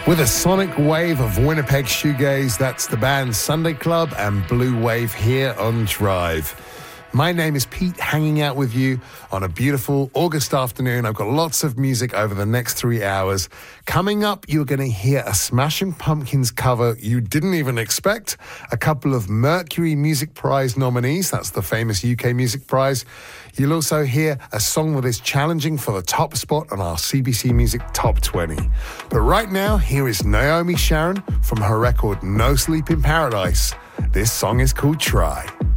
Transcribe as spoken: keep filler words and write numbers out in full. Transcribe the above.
With a sonic wave of Winnipeg shoegaze, that's the band Sunday Club and Blue Wave here on Drive. My name is Pete, hanging out with you on a beautiful August afternoon. I've got lots of music over the next three hours. Coming up, you're going to hear a Smashing Pumpkins cover you didn't even expect, a couple of Mercury Music Prize nominees, that's the famous U K Music Prize. You'll also hear a song that is challenging for the top spot on our C B C Music Top twenty. But right now, here is Naomi Sharon from her record No Sleep in Paradise. This song is called Try.